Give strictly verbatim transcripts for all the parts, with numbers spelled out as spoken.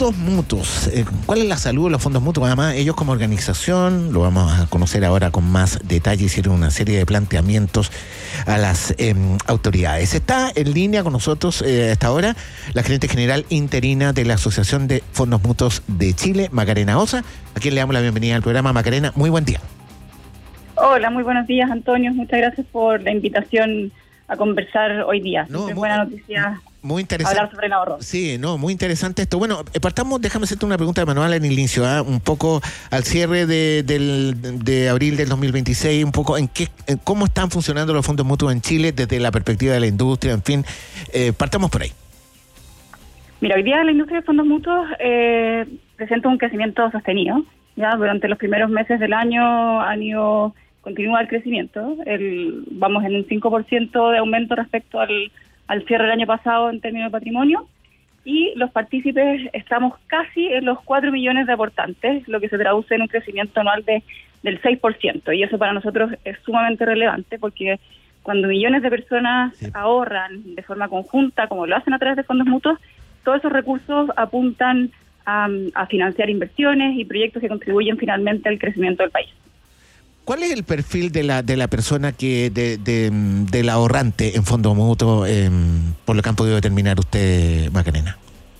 fondos mutuos. Eh, ¿Cuál es la salud de los fondos mutuos? Además, ellos como organización, lo vamos a conocer ahora con más detalle, hicieron una serie de planteamientos a las eh, autoridades. Está en línea con nosotros eh, hasta ahora la gerente general interina de la Asociación de Fondos Mutuos de Chile, Macarena Osa, a quien le damos la bienvenida al programa. Macarena, muy buen día. Hola, muy buenos días, Antonio. Muchas gracias por la invitación a conversar hoy día. No, es muy, buena noticia muy interesante. hablar sobre el ahorro. Sí, no, muy interesante esto. Bueno, partamos, déjame hacerte una pregunta de manual en el inicio, ¿eh? Un poco al cierre de, del, de abril del dos mil veintiséis, un poco en qué, en cómo están funcionando los fondos mutuos en Chile desde la perspectiva de la industria, en fin, eh, partamos por ahí. Mira, hoy día la industria de fondos mutuos eh, presenta un crecimiento sostenido. Ya durante los primeros meses del año han ido continúa el crecimiento. El, vamos en un cinco por ciento de aumento respecto al, al cierre del año pasado en términos de patrimonio, y los partícipes estamos casi en los cuatro millones de aportantes, lo que se traduce en un crecimiento anual de, del seis por ciento, y eso para nosotros es sumamente relevante, porque cuando millones de personas sí. ahorran de forma conjunta, como lo hacen a través de fondos mutuos, todos esos recursos apuntan a, a financiar inversiones y proyectos que contribuyen finalmente al crecimiento del país. ¿Cuál es el perfil de la de la persona que de, de del ahorrante en fondo mutuo, eh, por lo que han podido determinar usted, Macarena?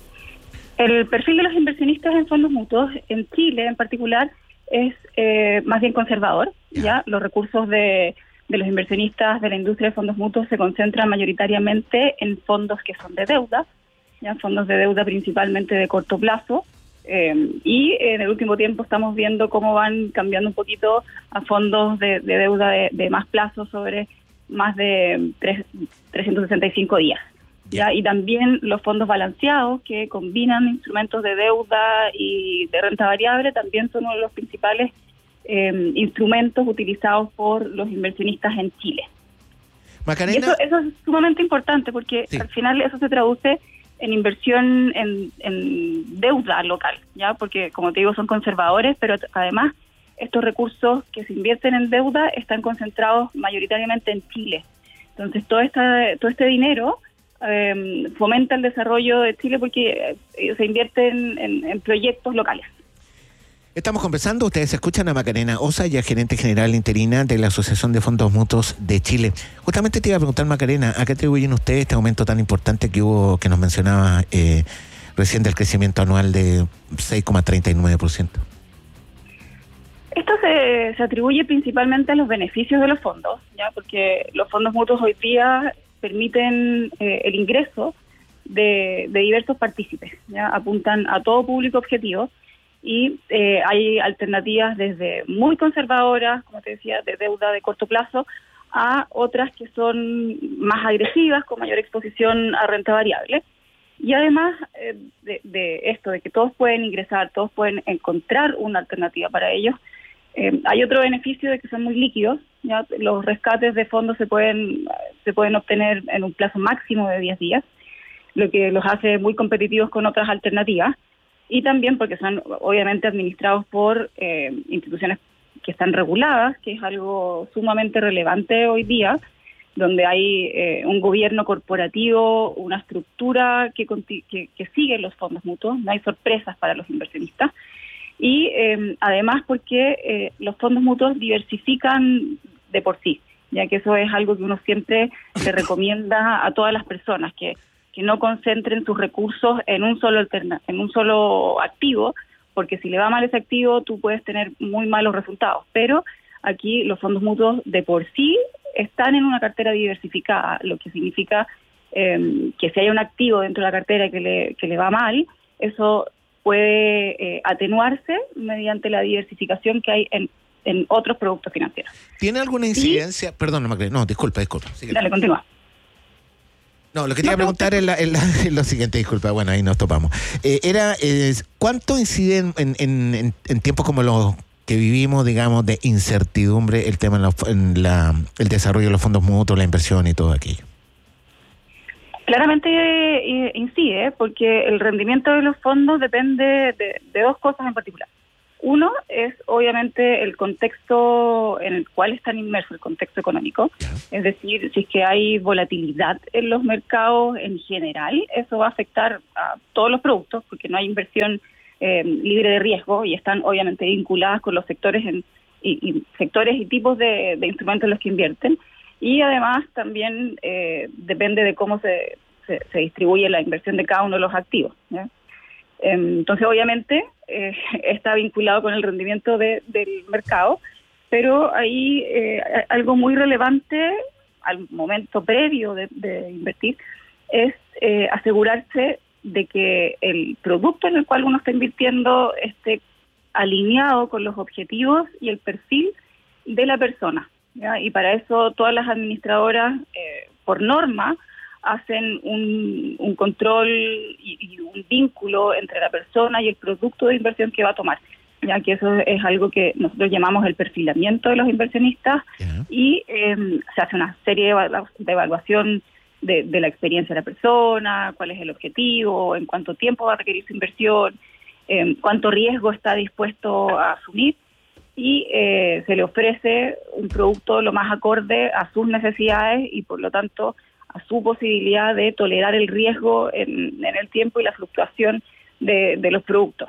El perfil de los inversionistas en fondos mutuos en Chile en particular es eh, más bien conservador. Ya, ¿ya? Los recursos de, de los inversionistas de la industria de fondos mutuos se concentran mayoritariamente en fondos que son de deuda, ya fondos de deuda principalmente de corto plazo. Eh, y en el último tiempo estamos viendo cómo van cambiando un poquito a fondos de, de deuda de, de más plazo sobre más de tres, trescientos sesenta y cinco días. ¿Ya? Y también los fondos balanceados que combinan instrumentos de deuda y de renta variable también son uno de los principales eh, instrumentos utilizados por los inversionistas en Chile. Macarena. Y eso, eso es sumamente importante porque sí. al final eso se traduce en inversión en, en deuda local, ya, porque como te digo son conservadores, pero además estos recursos que se invierten en deuda están concentrados mayoritariamente en Chile. Entonces todo esta, todo este dinero eh, fomenta el desarrollo de Chile porque eh, se invierte en, en, en proyectos locales. Estamos conversando, ustedes escuchan a Macarena Osa, ya gerente general interina de la Asociación de Fondos Mutuos de Chile. Justamente te iba a preguntar, Macarena, ¿a qué atribuyen ustedes este aumento tan importante que hubo, que nos mencionaba eh, recién, del crecimiento anual de seis coma treinta y nueve por ciento? Esto se, se atribuye principalmente a los beneficios de los fondos, ya, porque los fondos mutuos hoy día permiten eh, el ingreso de, de diversos partícipes, ya, apuntan a todo público objetivo. Y eh, hay alternativas desde muy conservadoras, como te decía, de deuda de corto plazo, a otras que son más agresivas, con mayor exposición a renta variable. Y además eh, de, de esto, de que todos pueden ingresar, todos pueden encontrar una alternativa para ellos, eh, hay otro beneficio de que son muy líquidos. ¿Ya? Los rescates de fondos se pueden, se pueden obtener en un plazo máximo de diez días, lo que los hace muy competitivos con otras alternativas. Y también porque son obviamente administrados por eh, instituciones que están reguladas, que es algo sumamente relevante hoy día, donde hay eh, un gobierno corporativo, una estructura que, que, que sigue los fondos mutuos, no hay sorpresas para los inversionistas. Y eh, además porque eh, los fondos mutuos diversifican de por sí, ya que eso es algo que uno siempre le recomienda a todas las personas, que que no concentren sus recursos en un solo alterna, en un solo activo, porque si le va mal ese activo, tú puedes tener muy malos resultados. Pero aquí los fondos mutuos de por sí están en una cartera diversificada, lo que significa eh, que si hay un activo dentro de la cartera que le, que le va mal, eso puede eh, atenuarse mediante la diversificación que hay en, en otros productos financieros. ¿Tiene alguna incidencia? ¿Sí? Perdón, no, no, disculpa, disculpa. Sigue. Dale, continúa. No, lo que te iba a preguntar es, la, es, la, es lo siguiente, disculpa, bueno, ahí nos topamos. Eh, era, eh, ¿cuánto incide en, en, en, en tiempos como los que vivimos, digamos, de incertidumbre, el tema en, la, en la, el desarrollo de los fondos mutuos, la inversión y todo aquello? Claramente eh, incide, porque el rendimiento de los fondos depende de, de dos cosas en particular. Uno es obviamente el contexto en el cual están inmersos, el contexto económico. Es decir, si es que hay volatilidad en los mercados en general, eso va a afectar a todos los productos, porque no hay inversión eh, libre de riesgo y están obviamente vinculadas con los sectores en, y, y sectores y tipos de, de instrumentos en los que invierten. Y además también eh, depende de cómo se, se, se distribuye la inversión de cada uno de los activos, ¿ya? Entonces, obviamente, eh, está vinculado con el rendimiento de, del mercado, pero hay eh, algo muy relevante al momento previo de, de invertir, es eh, asegurarse de que el producto en el cual uno está invirtiendo esté alineado con los objetivos y el perfil de la persona, ¿ya? Y para eso todas las administradoras, eh, por norma, hacen un, un control y, y un vínculo entre la persona y el producto de inversión que va a tomar, ya que eso es algo que nosotros llamamos el perfilamiento de los inversionistas. Yeah. Y eh, se hace una serie de, evalu- de evaluación de, de la experiencia de la persona, cuál es el objetivo, en cuánto tiempo va a requerir su inversión, eh, cuánto riesgo está dispuesto a asumir, y eh, se le ofrece un producto lo más acorde a sus necesidades y por lo tanto a su posibilidad de tolerar el riesgo en, en el tiempo y la fluctuación de, de los productos.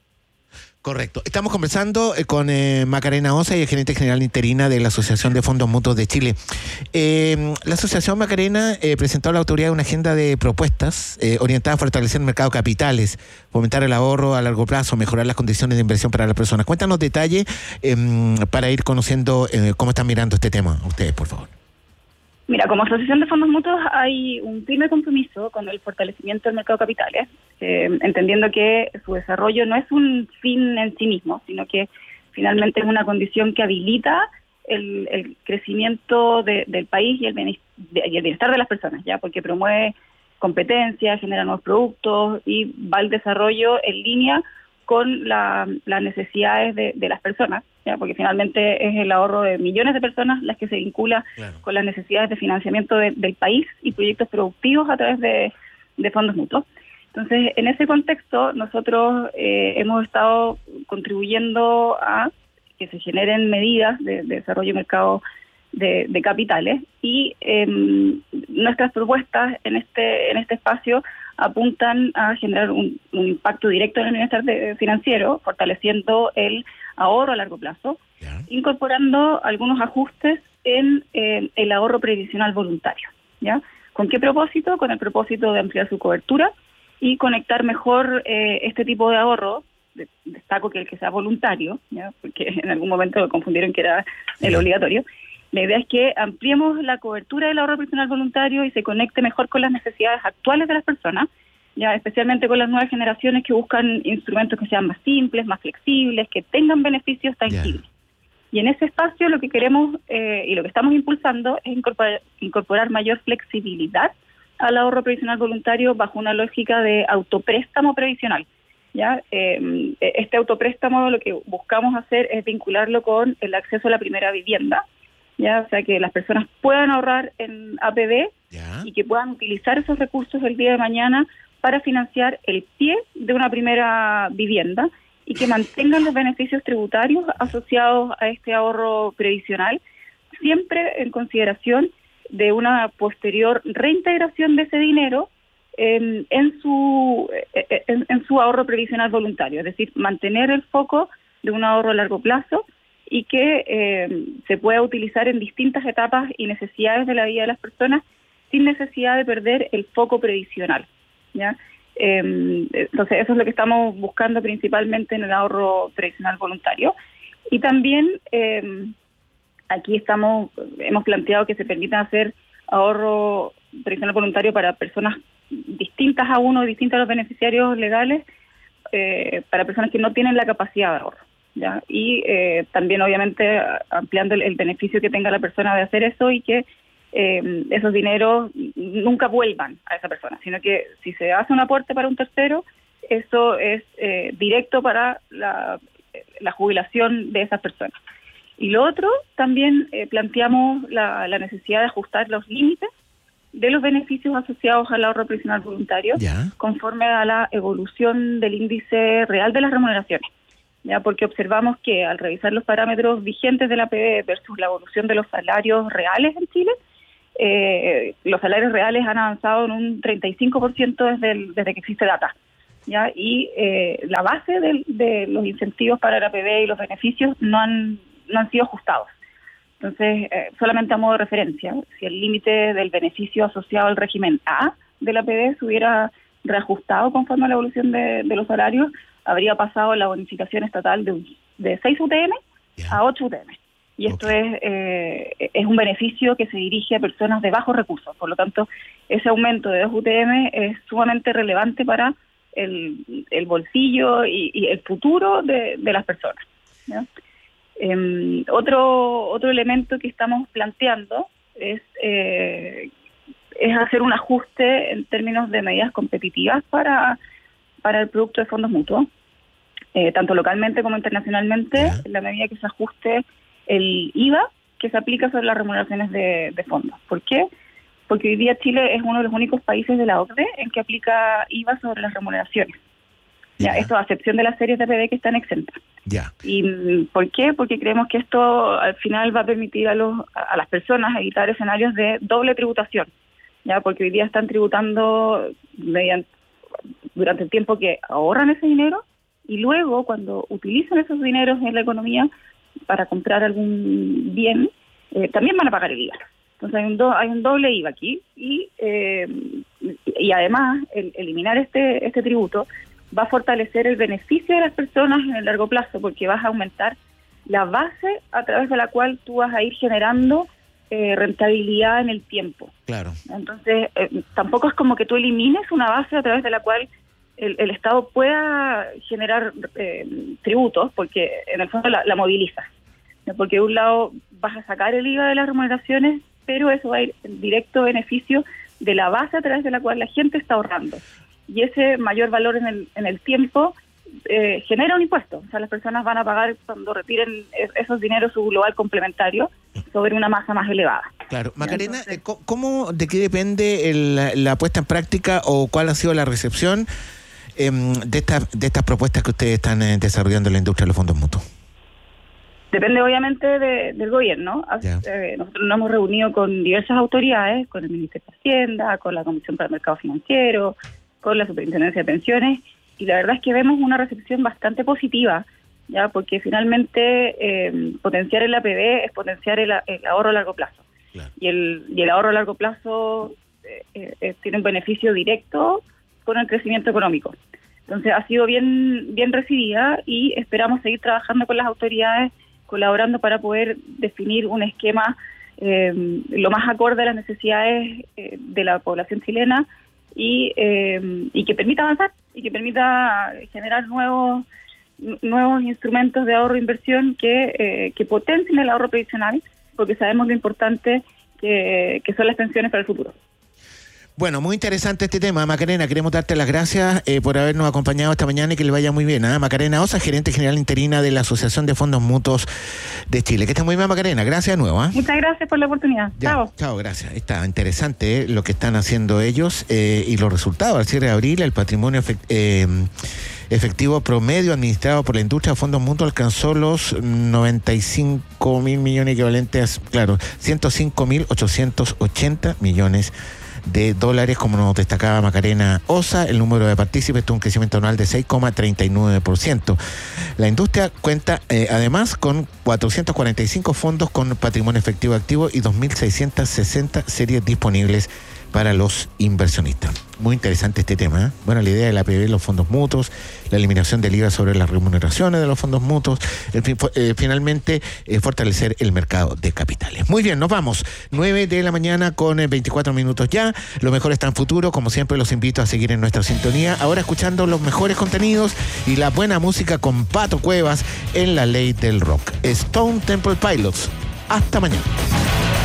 Correcto. Estamos conversando eh, con eh, Macarena Osa, y el gerente general interina de la Asociación de Fondos Mutuos de Chile. Eh, la Asociación, Macarena, eh, presentó a la autoridad una agenda de propuestas eh, orientadas a fortalecer el mercado de capitales, fomentar el ahorro a largo plazo, mejorar las condiciones de inversión para las personas. Cuéntanos detalles eh, para ir conociendo eh, cómo están mirando este tema ustedes, por favor. Mira, como Asociación de Fondos Mutuos hay un firme compromiso con el fortalecimiento del mercado de capitales, eh, entendiendo que su desarrollo no es un fin en sí mismo, sino que finalmente es una condición que habilita el, el crecimiento de, del país y el, bienestar, y el bienestar de las personas, ya, porque promueve competencia, genera nuevos productos y va al desarrollo en línea con la, las necesidades de, de las personas, ¿ya? Porque finalmente es el ahorro de millones de personas las que se vincula claro. con las necesidades de financiamiento de, del país y proyectos productivos a través de, de fondos mutuos. Entonces, en ese contexto, nosotros eh, hemos estado contribuyendo a que se generen medidas de, de desarrollo de mercado de, de capitales, y eh, nuestras propuestas en este en este espacio apuntan a generar un, un impacto directo en el bienestar de, financiero, fortaleciendo el ahorro a largo plazo, yeah. incorporando algunos ajustes en eh, el ahorro previsional voluntario, ¿ya? ¿Con qué propósito? Con el propósito de ampliar su cobertura y conectar mejor eh, este tipo de ahorro. Destaco que el que sea voluntario, ¿ya? Porque en algún momento lo confundieron que era el yeah. obligatorio. La idea es que ampliemos la cobertura del ahorro previsional voluntario y se conecte mejor con las necesidades actuales de las personas, ya especialmente con las nuevas generaciones que buscan instrumentos que sean más simples, más flexibles, que tengan beneficios tangibles. Yeah. Y en ese espacio lo que queremos eh, y lo que estamos impulsando es incorporar, incorporar mayor flexibilidad al ahorro previsional voluntario bajo una lógica de autopréstamo previsional. ¿Ya? Eh, este autopréstamo lo que buscamos hacer es vincularlo con el acceso a la primera vivienda, ya, o sea que las personas puedan ahorrar en A P B ¿Ya? Y que puedan utilizar esos recursos el día de mañana para financiar el pie de una primera vivienda y que mantengan los beneficios tributarios asociados a este ahorro previsional, siempre en consideración de una posterior reintegración de ese dinero eh, en su en, en su ahorro previsional voluntario, es decir, mantener el foco de un ahorro a largo plazo y que eh, se pueda utilizar en distintas etapas y necesidades de la vida de las personas sin necesidad de perder el foco previsional, ¿ya? Eh, entonces eso es lo que estamos buscando principalmente en el ahorro previsional voluntario. Y también eh, aquí estamos hemos planteado que se permita hacer ahorro previsional voluntario para personas distintas a uno, distintas a los beneficiarios legales, eh, para personas que no tienen la capacidad de ahorro, ¿ya? Y eh, también obviamente ampliando el, el beneficio que tenga la persona de hacer eso y que eh, esos dineros nunca vuelvan a esa persona, sino que si se hace un aporte para un tercero, eso es eh, directo para la, la jubilación de esas personas. Y lo otro, también eh, planteamos la, la necesidad de ajustar los límites de los beneficios asociados al ahorro previsional voluntario, ¿ya? Conforme a la evolución del índice real de las remuneraciones. ya porque observamos que al revisar los parámetros vigentes de la P B versus la evolución de los salarios reales en Chile, eh, los salarios reales han avanzado en un treinta y cinco por ciento desde, el, desde que existe data, ya y eh, la base de, de los incentivos para la P B y los beneficios no han, no han sido ajustados. Entonces, eh, solamente a modo de referencia, si el límite del beneficio asociado al régimen A de la P B se hubiera reajustado conforme a la evolución de, de los salarios, habría pasado la bonificación estatal de, de seis U T M yeah. a ocho U T M. Y esto okay. es, eh, es un beneficio que se dirige a personas de bajos recursos. Por lo tanto, ese aumento de dos U T M es sumamente relevante para el, el bolsillo y, y el futuro de, de las personas, ¿ya? Eh, otro otro elemento que estamos planteando es eh, es hacer un ajuste en términos de medidas competitivas para para el producto de fondos mutuos, eh, tanto localmente como internacionalmente, yeah. en la medida que se ajuste el I V A que se aplica sobre las remuneraciones de, de fondos. ¿Por qué? Porque hoy día Chile es uno de los únicos países de la O C D E en que aplica I V A sobre las remuneraciones. Ya, yeah. Esto a excepción de las series de P B que están exentas. Yeah. ¿Y por qué? Porque creemos que esto al final va a permitir a los a las personas evitar escenarios de doble tributación, ya porque hoy día están tributando mediante durante el tiempo que ahorran ese dinero y luego cuando utilizan esos dineros en la economía para comprar algún bien, eh, también van a pagar el I V A. Entonces hay un, do, hay un doble I V A aquí y eh, y además el, eliminar este este tributo va a fortalecer el beneficio de las personas en el largo plazo, porque vas a aumentar la base a través de la cual tú vas a ir generando eh, rentabilidad en el tiempo. Claro. Entonces, eh, tampoco es como que tú elimines una base a través de la cual el, el Estado pueda generar eh, tributos, porque en el fondo la, la movilizas. Porque de un lado vas a sacar el I V A de las remuneraciones, pero eso va a ir en directo beneficio de la base a través de la cual la gente está ahorrando. Y ese mayor valor en el en el tiempo eh, genera un impuesto. O sea, las personas van a pagar cuando retiren esos dineros su global complementario sobre una masa más elevada. Claro. Macarena, Entonces, ¿cómo, de qué depende el, la, la puesta en práctica o cuál ha sido la recepción eh, de, esta, de estas propuestas que ustedes están eh, desarrollando en la industria de los fondos mutuos? Depende obviamente de, del gobierno. Eh, nosotros nos hemos reunido con diversas autoridades, con el Ministerio de Hacienda, con la Comisión para el Mercado Financiero, con la Superintendencia de Pensiones, y la verdad es que vemos una recepción bastante positiva, ya porque finalmente eh, potenciar el A P B es potenciar el, el ahorro a largo plazo. Claro. Y el y el ahorro a largo plazo eh, eh, tiene un beneficio directo con el crecimiento económico. Entonces ha sido bien bien recibida y esperamos seguir trabajando con las autoridades, colaborando para poder definir un esquema eh, lo más acorde a las necesidades eh, de la población chilena y eh, y que permita avanzar y que permita generar nuevos nuevos instrumentos de ahorro e inversión que eh, que potencien el ahorro previsional, porque sabemos lo importante que, que son las pensiones para el futuro. Bueno, muy interesante este tema, Macarena. Queremos darte las gracias eh, por habernos acompañado esta mañana y que le vaya muy bien. ¿eh? Macarena Osa, gerente general interina de la Asociación de Fondos Mutuos de Chile. Que esté muy bien, Macarena. Gracias de nuevo. ¿eh? Muchas gracias por la oportunidad. Ya, chao. Chao, gracias. Está interesante eh, lo que están haciendo ellos eh, y los resultados. Al cierre de abril, el patrimonio efect eh, efectivo promedio administrado por la industria de fondos mutuos alcanzó los noventa y cinco mil millones equivalentes, claro, ciento cinco mil ochocientos ochenta millones de dólares, como nos destacaba Macarena Osa. El número de partícipes tuvo un crecimiento anual de seis coma treinta y nueve por ciento. La industria cuenta eh, además con cuatrocientos cuarenta y cinco fondos con patrimonio efectivo activo y dos mil seiscientas sesenta series disponibles para los inversionistas. Muy interesante este tema, ¿eh? Bueno, la idea de la P B, los fondos mutuos, la eliminación del I V A sobre las remuneraciones de los fondos mutuos, el, eh, finalmente eh, fortalecer el mercado de capitales. Muy bien, nos vamos. nueve de la mañana con eh, veinticuatro minutos ya. Lo mejor está en futuro. Como siempre, los invito a seguir en nuestra sintonía. Ahora escuchando los mejores contenidos y la buena música con Pato Cuevas en la ley del rock. Stone Temple Pilots. Hasta mañana.